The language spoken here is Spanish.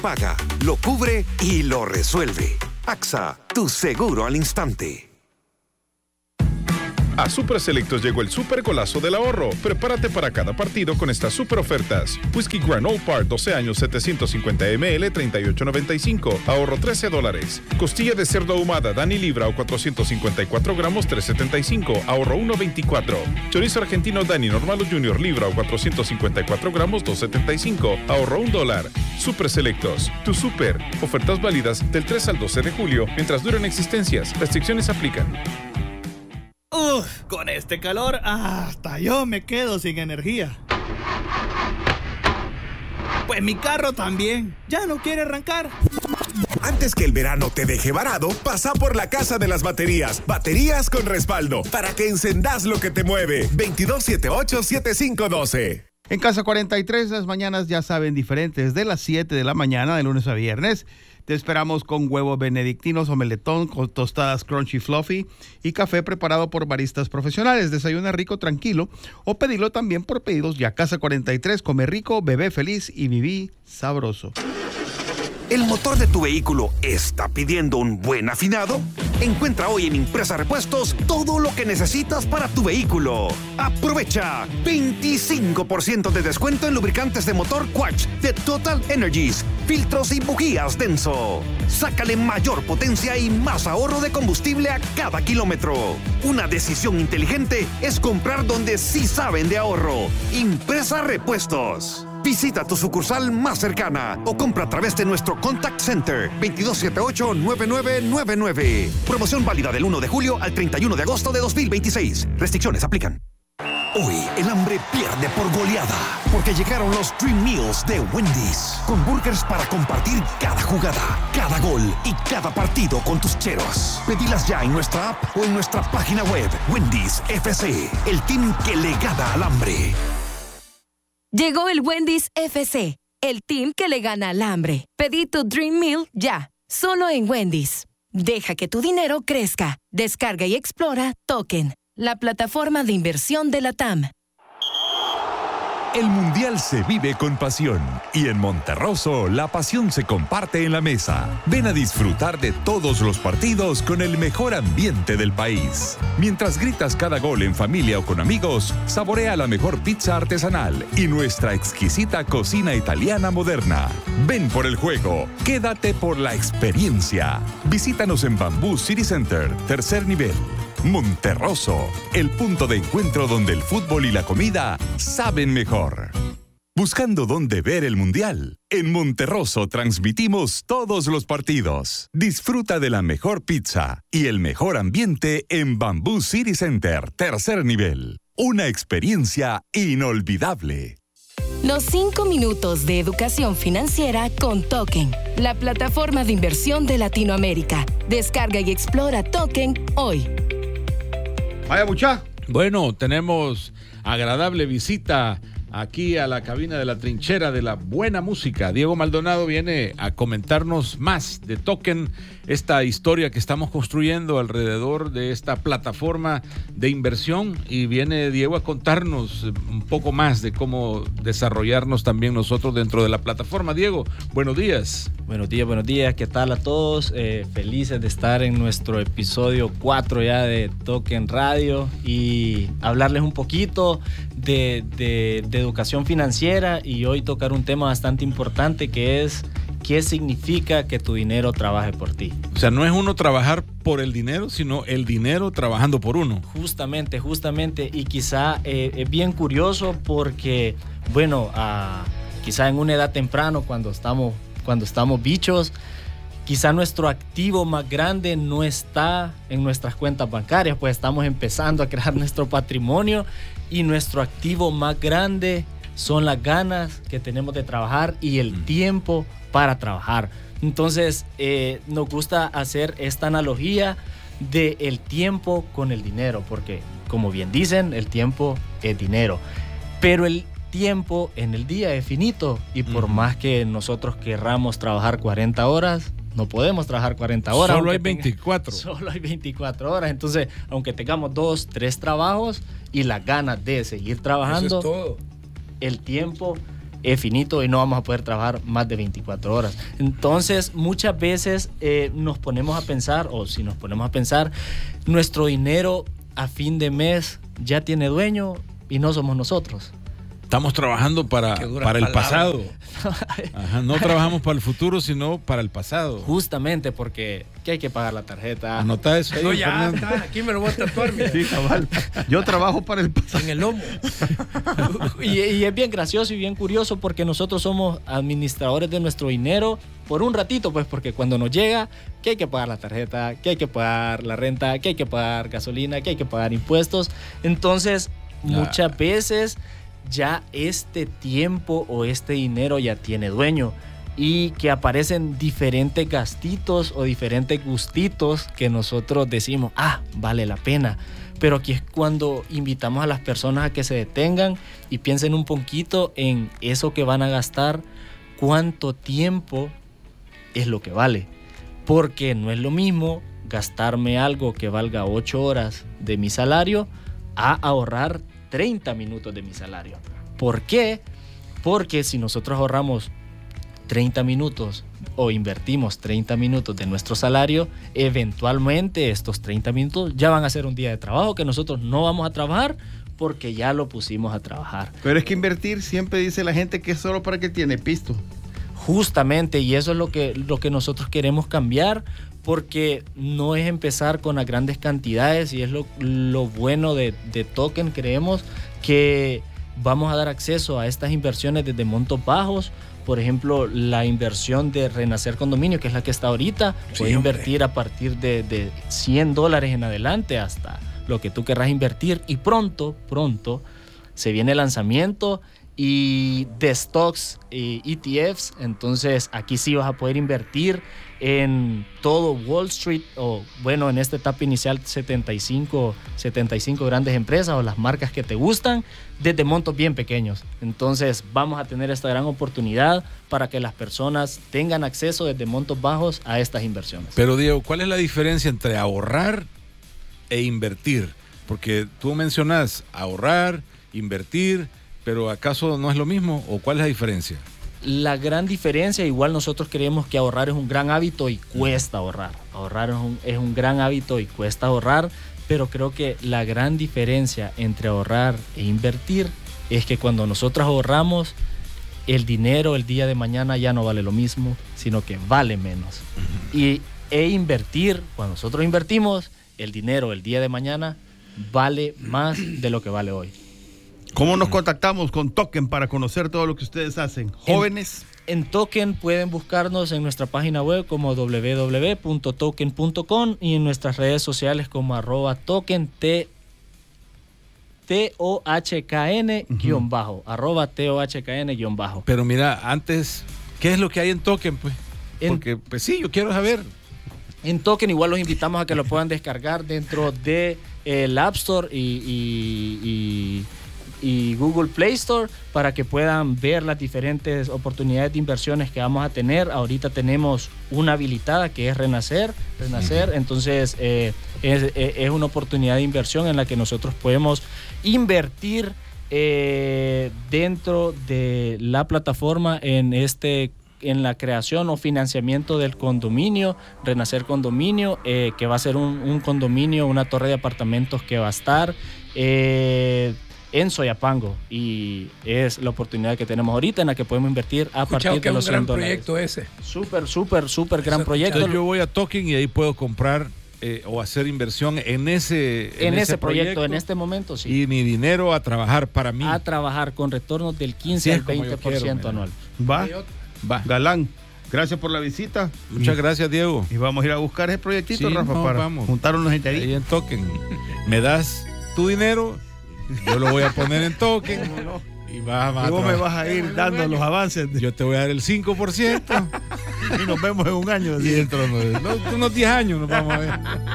paga, lo cubre y lo resuelve. AXA, tu seguro al instante. A Super Selectos llegó el super golazo del ahorro. Prepárate para cada partido con estas super ofertas. Whisky Grand Old Park 12 años 750 ml 38.95, ahorro $13. Costilla de cerdo ahumada Dani Libra o 454 gramos 3.75, ahorro 1.24. Chorizo argentino Dani Normal o Junior Libra o 454 gramos 2.75, ahorro $1. Super Selectos, tu super. Ofertas válidas del 3 al 12 de julio mientras duren existencias. Restricciones aplican. Con este calor, hasta yo me quedo sin energía. Pues mi carro también, ya no quiere arrancar. Antes que el verano te deje varado, pasa por la Casa de las Baterías. Baterías con respaldo, para que encendás lo que te mueve. 2278-7512. En Casa 43, las mañanas ya saben diferentes, de las 7 de la mañana, de lunes a viernes. Te esperamos con huevos benedictinos, omeletón, con tostadas crunchy fluffy y café preparado por baristas profesionales. Desayuna rico, tranquilo, o pedilo también por pedidos ya. Casa 43, come rico, bebé feliz y viví sabroso. ¿El motor de tu vehículo está pidiendo un buen afinado? Encuentra hoy en Impresa Repuestos todo lo que necesitas para tu vehículo. Aprovecha 25% de descuento en lubricantes de motor Quartz de Total Energies, filtros y bujías Denso. Sácale mayor potencia y más ahorro de combustible a cada kilómetro. Una decisión inteligente es comprar donde sí saben de ahorro. Impresa Repuestos. Visita tu sucursal más cercana o compra a través de nuestro Contact Center 2278-9999. Promoción válida del 1 de julio al 31 de agosto de 2026. Restricciones aplican. Hoy el hambre pierde por goleada, porque llegaron los Dream Meals de Wendy's, con burgers para compartir cada jugada, cada gol y cada partido con tus cheros. Pedilas ya en nuestra app o en nuestra página web. Wendy's FC, el team que le gana al hambre. Llegó el Wendy's FC, el team que le gana al hambre. Pedí tu Dream Meal ya, solo en Wendy's. Deja que tu dinero crezca. Descarga y explora Token, la plataforma de inversión de LATAM. El Mundial se vive con pasión y en Monterroso la pasión se comparte en la mesa. Ven a disfrutar de todos los partidos con el mejor ambiente del país. Mientras gritas cada gol en familia o con amigos, saborea la mejor pizza artesanal y nuestra exquisita cocina italiana moderna. Ven por el juego, quédate por la experiencia. Visítanos en Bamboo City Center, tercer nivel. Monterroso, el punto de encuentro donde el fútbol y la comida saben mejor. Buscando dónde ver el Mundial, en Monterroso transmitimos todos los partidos. Disfruta de la mejor pizza y el mejor ambiente en Bamboo City Center, tercer nivel. Una experiencia inolvidable. Los 5 minutos de educación financiera con Token, la plataforma de inversión de Latinoamérica. Descarga y explora Token hoy. Vaya, mucha. Bueno, tenemos agradable visita aquí a la cabina de la trinchera de la buena música. Diego Maldonado viene a comentarnos más de Token, esta historia que estamos construyendo alrededor de esta plataforma de inversión, y viene Diego a contarnos un poco más de cómo desarrollarnos también nosotros dentro de la plataforma. Diego, buenos días. Buenos días, ¿qué tal a todos? Felices de estar en nuestro episodio 4 ya de Token Radio y hablarles un poquito de educación financiera, y hoy tocar un tema bastante importante que es ¿qué significa que tu dinero trabaje por ti? O sea, no es uno trabajar por el dinero, sino el dinero trabajando por uno. Justamente, y quizá es bien curioso porque, bueno, quizá en una edad temprana, cuando estamos bichos, quizá nuestro activo más grande no está en nuestras cuentas bancarias, pues estamos empezando a crear nuestro patrimonio, y nuestro activo más grande son las ganas que tenemos de trabajar y el tiempo para trabajar. Entonces, nos gusta hacer esta analogía del tiempo con el dinero, porque, como bien dicen, el tiempo es dinero. Pero el tiempo en el día es finito, y por más que nosotros querramos trabajar 40 horas, no podemos trabajar 40 horas. Solo hay 24. Solo hay 24 horas. Entonces, aunque tengamos 2, 3 trabajos y las ganas de seguir trabajando, eso es todo. El tiempo es finito y no vamos a poder trabajar más de 24 horas. Entonces, muchas veces nos ponemos a pensar, o si nos ponemos a pensar, nuestro dinero a fin de mes ya tiene dueño y no somos nosotros. Estamos trabajando para el pasado. Ajá, no trabajamos para el futuro, sino para el pasado. Justamente porque hay que pagar la tarjeta. Anota eso. No, ya está, aquí me lo voy a tatuar. Mira. Sí, cabal. Yo trabajo para el pasado. En el lomo. y es bien gracioso y bien curioso porque nosotros somos administradores de nuestro dinero por un ratito, pues, porque cuando nos llega, que hay que pagar la tarjeta, que hay que pagar la renta, que hay que pagar gasolina, que hay que pagar impuestos. Entonces, muchas veces ya este tiempo o este dinero ya tiene dueño y que aparecen diferentes gastitos o diferentes gustitos que nosotros decimos, vale la pena. Pero aquí es cuando invitamos a las personas a que se detengan y piensen un poquito en eso que van a gastar, cuánto tiempo es lo que vale. Porque no es lo mismo gastarme algo que valga 8 horas de mi salario a ahorrar 30 minutos de mi salario. ¿Por qué? Porque si nosotros ahorramos 30 minutos o invertimos 30 minutos de nuestro salario, eventualmente estos 30 minutos ya van a ser un día de trabajo que nosotros no vamos a trabajar porque ya lo pusimos a trabajar. Pero es que invertir siempre dice la gente que es solo para que tiene pisto. Justamente, y eso es lo que nosotros queremos cambiar, porque no es empezar con las grandes cantidades y es lo bueno de Token. Creemos que vamos a dar acceso a estas inversiones desde montos bajos. Por ejemplo, la inversión de Renacer Condominio, que es la que está ahorita, puede invertir a partir de $100 en adelante hasta lo que tú querrás invertir. Y pronto se viene el lanzamiento y de stocks y ETFs. Entonces aquí sí vas a poder invertir en todo Wall Street, o bueno, en esta etapa inicial 75 grandes empresas o las marcas que te gustan, desde montos bien pequeños. Entonces vamos a tener esta gran oportunidad para que las personas tengan acceso desde montos bajos a estas inversiones. Pero Diego, ¿cuál es la diferencia entre ahorrar e invertir? Porque tú mencionas ahorrar, invertir, pero ¿acaso no es lo mismo? ¿O cuál es la diferencia? La gran diferencia, igual nosotros creemos que ahorrar es un gran hábito y cuesta ahorrar. Ahorrar es un gran hábito y cuesta ahorrar, pero creo que la gran diferencia entre ahorrar e invertir es que cuando nosotros ahorramos, el dinero el día de mañana ya no vale lo mismo, sino que vale menos. E invertir, cuando nosotros invertimos, el dinero el día de mañana vale más de lo que vale hoy. ¿Cómo nos contactamos con Token para conocer todo lo que ustedes hacen? Jóvenes. En Token pueden buscarnos en nuestra página web como www.token.com y en nuestras redes sociales como @token, TOHKN-bajo, @TOHKN-bajo. Pero mira, antes, ¿qué es lo que hay en Token, pues? Porque, pues sí, yo quiero saber. En Token igual los invitamos a que lo puedan descargar dentro de el App Store y Google Play Store para que puedan ver las diferentes oportunidades de inversiones que vamos a tener. Ahorita tenemos una habilitada que es Renacer. Entonces es una oportunidad de inversión en la que nosotros podemos invertir dentro de la plataforma en la creación o financiamiento del condominio, Renacer Condominio, que va a ser un condominio, una torre de apartamentos que va a estar en Soyapango, y es la oportunidad que tenemos ahorita en la que podemos invertir a partir de los $100. Es un gran proyecto ese. Súper gran proyecto. Entonces yo voy a Token y ahí puedo comprar o hacer inversión en ese proyecto en este momento, sí. Y mi dinero a trabajar para mí. A trabajar con retornos del 15 al 20% anual. Va. Galán, gracias por la visita. Muchas gracias, Diego. Y vamos a ir a buscar ese proyectito, sí, Rafa, para juntar unos gente ahí en Token. Me das tu dinero, yo lo voy a poner en Token. Y vos me vas a ir dando los avances. Yo te voy a dar el 5%. Y nos vemos en un año. Y dentro de unos 10 años nos vamos a ver.